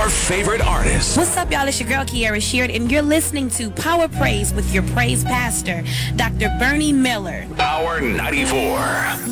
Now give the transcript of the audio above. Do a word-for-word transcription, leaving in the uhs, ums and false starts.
your favorite artists. What's up, y'all? It's your girl, Kiara Sheard, and you're listening to Power Praise with your praise pastor, Doctor Bernie Miller. Power ninety-four.